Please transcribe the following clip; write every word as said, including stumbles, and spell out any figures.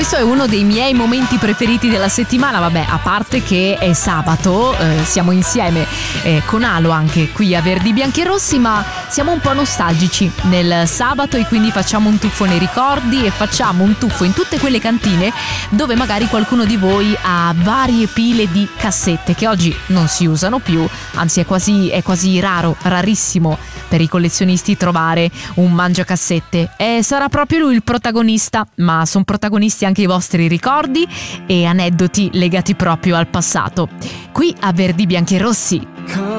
Questo è uno dei miei momenti preferiti della settimana, vabbè, a parte che è sabato, eh, siamo insieme eh, con Alo anche qui a Verdi Bianchi e Rossi, ma siamo un po' nostalgici nel sabato e quindi facciamo un tuffo nei ricordi e facciamo un tuffo in tutte quelle cantine dove magari qualcuno di voi ha varie pile di cassette che oggi non si usano più, anzi è quasi, è quasi raro, rarissimo per i collezionisti trovare un mangiacassette, e sarà proprio lui il protagonista, ma sono protagonisti anche i vostri ricordi e aneddoti legati proprio al passato, qui a Verdi Bianchi e Rossi.